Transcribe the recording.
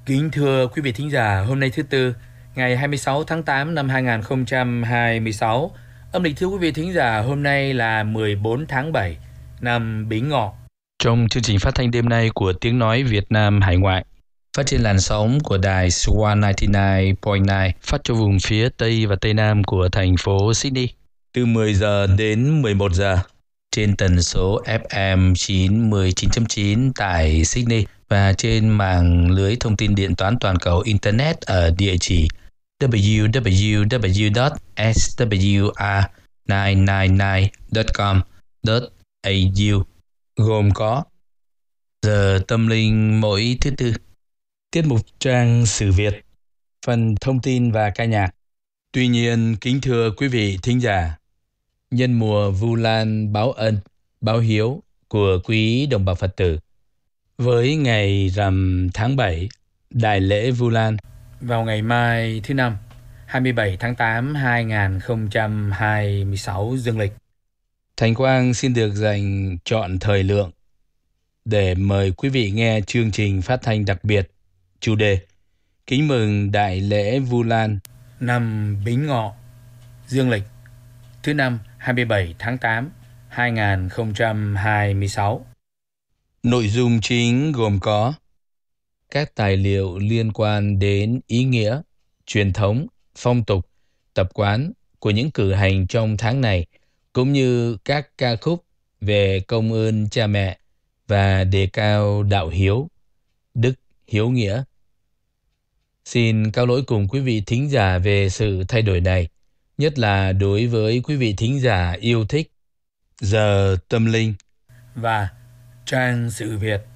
Kính thưa quý vị thính giả, hôm nay thứ Tư, ngày 26 tháng 8 năm 2026. Âm lịch thưa quý vị thính giả, hôm nay là 14 tháng 7 năm Bính Ngọ. Trong chương trình phát thanh đêm nay của Tiếng Nói Việt Nam Hải Ngoại, phát trên làn sóng của đài Swan 99.9 phát cho vùng phía Tây và Tây Nam của thành phố Sydney từ 10 giờ đến 11 giờ trên tần số FM 99.9 tại Sydney và trên mạng lưới thông tin điện toán toàn cầu Internet ở địa chỉ www.swr999.com.au, gồm có giờ tâm linh mỗi thứ Tư, tiết mục trang sử Việt, phần thông tin và ca nhạc. Tuy nhiên, kính thưa quý vị thính giả, nhân mùa Vu Lan báo ân, báo hiếu của quý đồng bào Phật tử, với ngày rằm tháng 7, Đại lễ Vu Lan vào ngày mai thứ Năm, 27 tháng 8, 2026 dương lịch, Thành Quang xin được dành trọn thời lượng để mời quý vị nghe chương trình phát thanh đặc biệt chủ đề Kính mừng Đại lễ Vu Lan năm Bính Ngọ dương lịch thứ Năm 27 tháng 8, 2026. Nội dung chính gồm có các tài liệu liên quan đến ý nghĩa, truyền thống, phong tục, tập quán của những cử hành trong tháng này, cũng như các ca khúc về công ơn cha mẹ và đề cao đạo hiếu, đức hiếu nghĩa. Xin cáo lỗi cùng quý vị thính giả về sự thay đổi này, nhất là đối với quý vị thính giả yêu thích giờ tâm linh và trang sự Việt.